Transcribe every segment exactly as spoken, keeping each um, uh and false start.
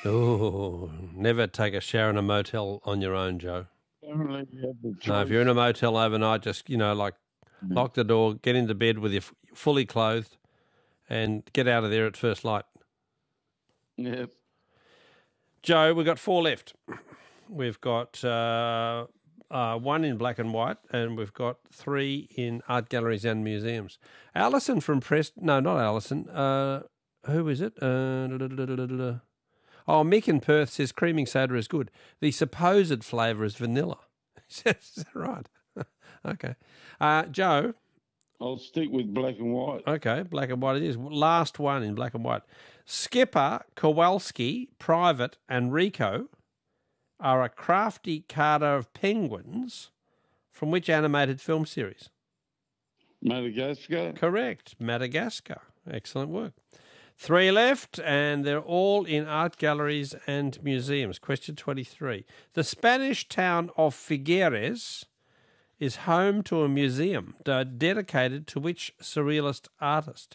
Oh, never take a shower in a motel on your own, Joe. Apparently you have the choice. No, if you're in a motel overnight, just, you know, like Mm. lock the door, get into bed with you f- fully clothed and get out of there at first light. Yep. Joe, we've got four left. We've got uh, uh, one in black and white, and we've got three in art galleries and museums. Alison from Preston, no, not Alison. Uh, who is it? Uh, da, da, da, da, da, da. Oh, Mick in Perth says creaming soda is good. The supposed flavour is vanilla. Is that right? Okay. Uh, Joe. I'll stick with black and white. Okay, black and white it is. Last one in black and white. Skipper, Kowalski, Private, and Rico are a crafty carter of penguins from which animated film series? Madagascar. Correct, Madagascar. Excellent work. Three left, and they're all in art galleries and museums. Question twenty-three. The Spanish town of Figueres is home to a museum de- dedicated to which surrealist artist?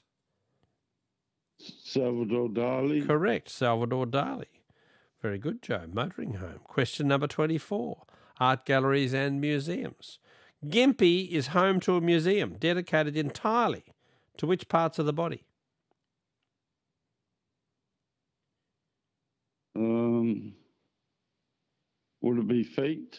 Salvador Dali. Correct, Salvador Dali. Very good, Joe. Motoring home. Question number twenty-four. Art galleries and museums. Gympie is home to a museum dedicated entirely to which parts of the body? Um, would it be feet?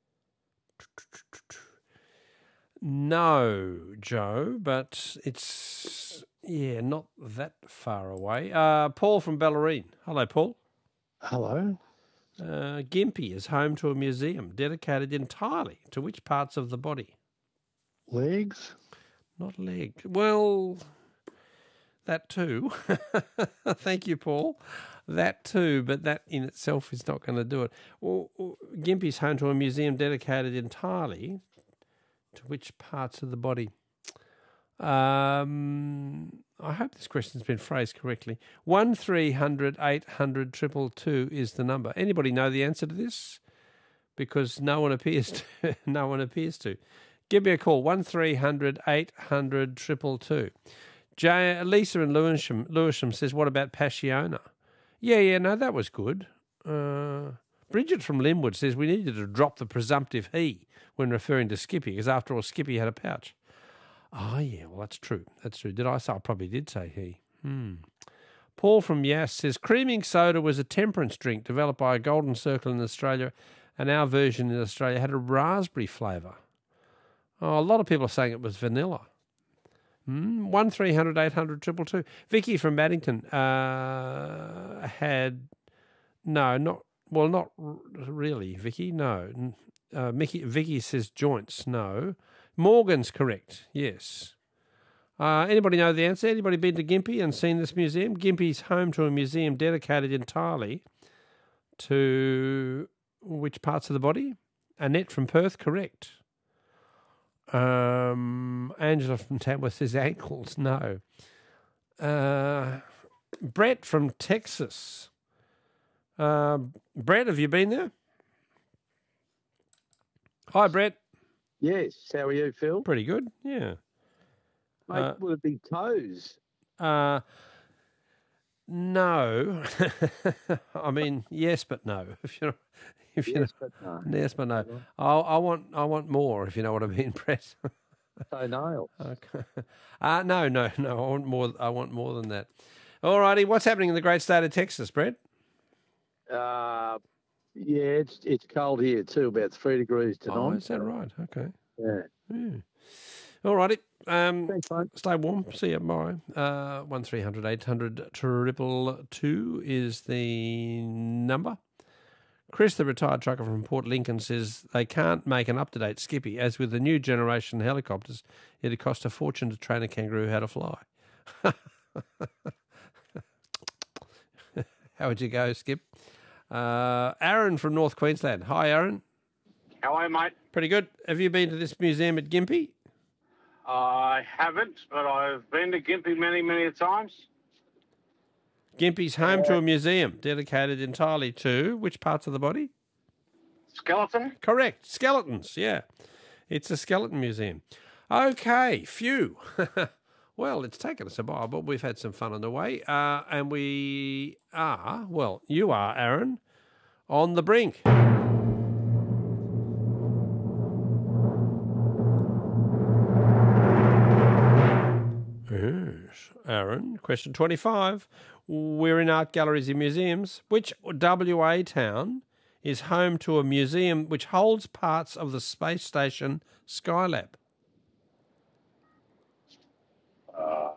No, Joe, but it's, yeah, not that far away. Uh, Paul from Bellarine. Hello, Paul. Hello. Uh, Gympie is home to a museum dedicated entirely to which parts of the body? Legs? Not leg. Well, that too. Thank you, Paul. That too, but that in itself is not going to do it. Well, Gympie's home to a museum dedicated entirely to which parts of the body? Um, I hope this question's been phrased correctly. One three hundred eight hundred triple two is the number. Anybody know the answer to this? Because no one appears to. no one appears to. Give me a call. One three hundred eight hundred triple two. Jay, Lisa in Lewisham, Lewisham says, "What about Passiona?" Yeah, yeah, no, that was good. Uh, Bridget from Linwood says we needed to drop the presumptive he when referring to Skippy, because after all, Skippy had a pouch. Oh, yeah, well, that's true. That's true. Did I say? I probably did say he. Hmm. Paul from Yass says creaming soda was a temperance drink developed by a Golden Circle in Australia, and our version in Australia had a raspberry flavour. Oh, a lot of people are saying it was vanilla. Hmm. One three hundred eight hundred triple two. Vicky from Maddington uh, had no, not well, not r- really. Vicky, no. Uh, Mickey, Vicky says joints. No. Morgan's correct. Yes. Uh, anybody know the answer? Anybody been to Gympie and seen this museum? Gympie's home to a museum dedicated entirely to which parts of the body? Annette from Perth, correct. Um, Angela from Tamworth says ankles. No. Uh, Brett from Texas. Uh, Brett, have you been there? Hi, Brett. Yes. How are you, Phil? Pretty good. Yeah. Mate, Uh, would it be toes? Uh, no. I mean, yes, but no. If you know, if you Yes, know, but no. yes, but no. I, I want, I want more. If you know what I mean, Brett. Toenails. Okay. Uh, no, no, no. I want more. I want more than that. All righty. What's happening in the great state of Texas, Brett? Uh, yeah, it's it's cold here too, about three degrees tonight. Oh, is that right? Okay. Yeah. Yeah. All righty. Um, Thanks, mate. stay warm. See you tomorrow. Uh, one three hundred eight hundred triple two is the number. Chris, the retired trucker from Port Lincoln, says they can't make an up-to-date Skippy, as with the new generation helicopters, it'd cost a fortune to train a kangaroo how to fly. How would you go, Skip? Uh, Aaron from North Queensland. Hi, Aaron. How are you, mate? Pretty good. Have you been to this museum at Gympie? I haven't, but I've been to Gympie many, many times. Gympie's home to a museum dedicated entirely to which parts of the body? Skeleton? Correct. Skeletons, yeah. It's a skeleton museum. Okay, phew. Well, it's taken us a while, but we've had some fun on the way. Uh, and we are, well, you are, Aaron, on the brink. Yes, Aaron, question twenty-five. We're in art galleries and museums. Which W A town is home to a museum which holds parts of the space station Skylab? Uh,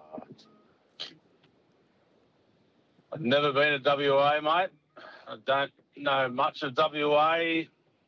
I've never been to W A, mate. I don't know much of W A.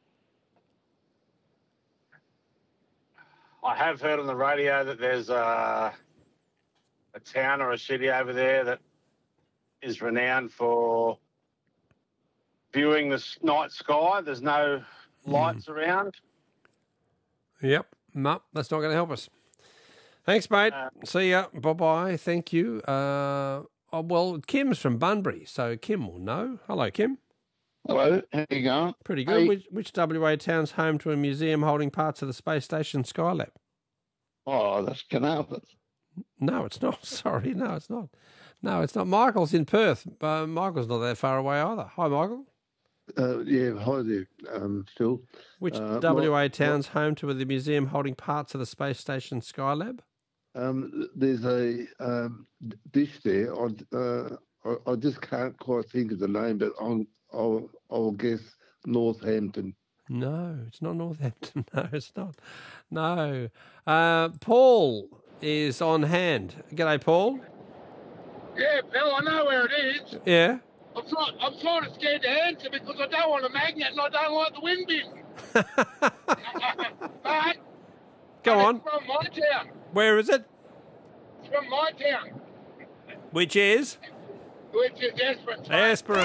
I have heard on the radio that there's a, a town or a city over there that is renowned for viewing the s- night sky. There's no lights around. Yep. No, that's not going to help us. Thanks, mate. Uh, See ya. Bye-bye. Thank you. Uh, oh, well, Kim's from Bunbury, so Kim will know. Hello, Kim. Hello, how you going? Pretty good. Hey. Which, which W A town's home to a museum holding parts of the space station Skylab? Oh, that's Carnarvon. No, it's not. Sorry, no, it's not. No, it's not. Michael's in Perth. Uh, Michael's not that far away either. Hi, Michael. Uh, yeah, hi there, um, Phil. Which Uh, W A my- town's home to the museum holding parts of the space station Skylab? Um, there's a um, d- dish there. I, uh, I, I just can't quite think of the name, but I'll, I'll, I'll guess Northampton. No, it's not Northampton. No, it's not. No. Uh, Paul is on hand. G'day, Paul. Yeah, Bill, I know where it is. Yeah. I'm sort, I'm sort of scared to answer because I don't want a magnet and I don't like the wind bin. But Go but on. It's from my town. Where is it? It's from my town, Which is? which is Esperance. mate. Esperance,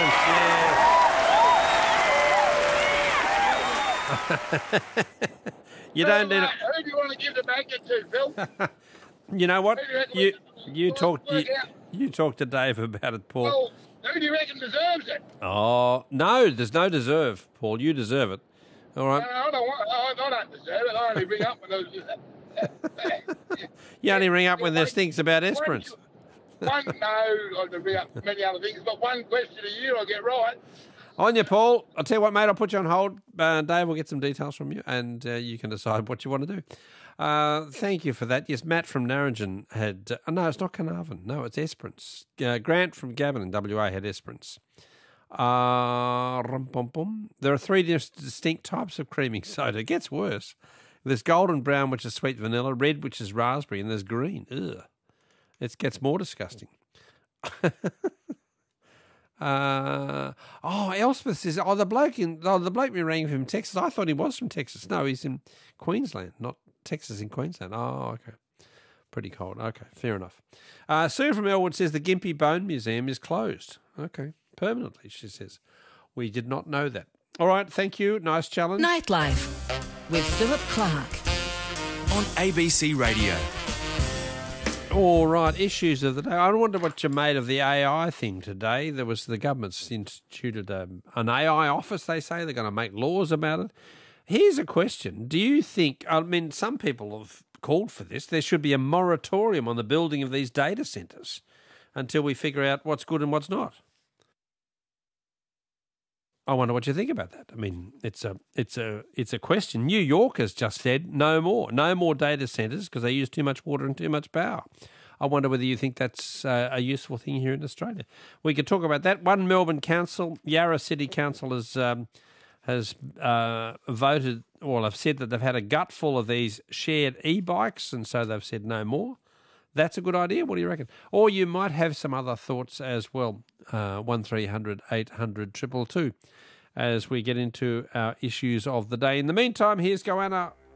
yes. You Who, don't need uh, it. Who do you want to give the magnet to, Phil? You know what? Who do you reckon You we- you we'll talk you, work out? you talk to Dave about it, Paul. Well, who do you reckon deserves it? Oh no, there's no deserve, Paul. You deserve it. All No, right. no, I don't want. I, I don't deserve it. I only bring up when those. You only ring up when there's things about Esperance. One, no, I can bring up many other things, but one question a year I get right. On you, Paul. I'll tell you what, mate. I'll put you on hold. Uh, Dave will get some details from you, and uh, you can decide what you want to do. Uh, thank you for that. Yes, Matt from Narrogin had... Uh, no, it's not Carnarvon. No, it's Esperance. Uh, Grant from Gavin in W A had Esperance. Uh, rum, bum, bum. There are three dis- distinct types of creaming soda. It gets worse. There's golden brown, which is sweet vanilla, red, which is raspberry, and there's green. Ugh. It gets more disgusting. Uh, oh, Elspeth says, oh, the bloke in, oh, the bloke me rang from Texas. I thought he was from Texas. No, he's in Queensland, not Texas in Queensland. Oh, okay. Pretty cold. Okay, fair enough. Uh, Sue from Elwood says the Gympie Bone Museum is closed. Okay, permanently, she says. We did not know that. All right, thank you. Nice challenge. Nightlife with Philip Clark. On A B C Radio. All right, issues of the day. I wonder what you made of the A I thing today. There was the government's instituted a, an A I office, they say. They're going to make laws about it. Here's a question. Do you think, I mean, some people have called for this, there should be a moratorium on the building of these data centres until we figure out what's good and what's not. I wonder what you think about that. I mean, it's a it's a it's a question. New York has just said no more, no more data centres because they use too much water and too much power. I wonder whether you think that's uh, a useful thing here in Australia. We could talk about that. One Melbourne council, Yarra City Council, has um, has uh, voted, or have said that they've had a gutful of these shared e-bikes, and so they've said no more. That's a good idea. What do you reckon? Or you might have some other thoughts as well. Uh, one three hundred eight hundred two two two as we get into our issues of the day. In the meantime, here's Goanna